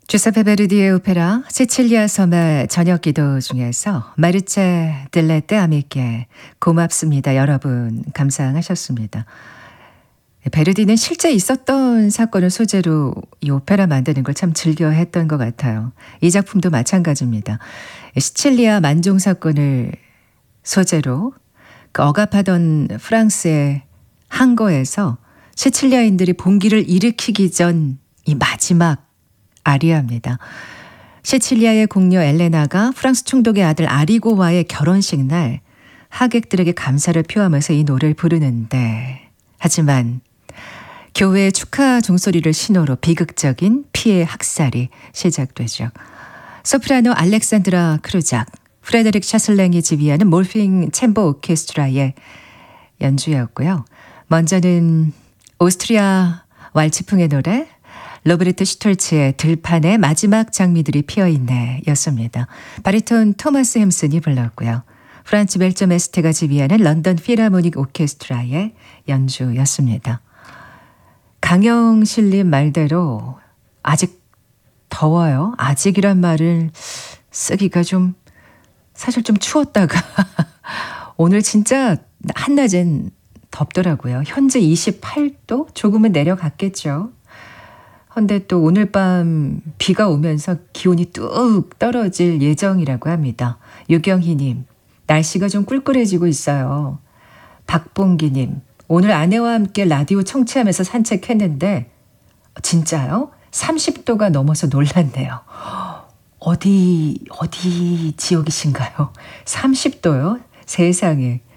주세페 베르디의 오페라 시칠리아 섬의 저녁기도 중에서 마르체 딜레떼 아미께 고맙습니다. 여러분 감상하셨습니다. 베르디는 실제 있었던 사건을 소재로 이 오페라 만드는 걸 참 즐겨 했던 것 같아요. 이 작품도 마찬가지입니다. 시칠리아 만종 사건을 소재로 그 억압하던 프랑스의 항거에서 시칠리아인들이 봉기를 일으키기 전 이 마지막 아리아입니다. 시칠리아의 공녀 엘레나가 프랑스 총독의 아들 아리고와의 결혼식 날 하객들에게 감사를 표하면서 이 노래를 부르는데, 하지만 교회의 축하 종소리를 신호로 비극적인 피해 학살이 시작되죠. 소프라노 알렉산드라 크루작, 프레데릭 샤슬랭이 지휘하는 몰핑 챔버 오케스트라의 연주였고요. 먼저는 오스트리아 왈츠풍의 노래 로베르트 슈톨츠의 들판의 마지막 장미들이 피어있네 였습니다. 바리톤 토마스 햄슨이 불렀고요. 프란츠 벨저메스테가 지휘하는 런던 필하모닉 오케스트라의 연주였습니다. 강영실님 말대로 아직 더워요. 아직이란 말을 쓰기가 사실 좀 추웠다가 오늘 진짜 한낮엔 덥더라고요. 현재 28도? 조금은 내려갔겠죠. 근데 또 오늘 밤 비가 오면서 기온이 뚝 떨어질 예정이라고 합니다. 유경희님, 날씨가 좀 꿀꿀해지고 있어요. 박봉기님, 오늘 아내와 함께 라디오 청취하면서 산책했는데 진짜요? 30도가 넘어서 놀랐네요. 어디 지역이신가요? 30도요? 세상에.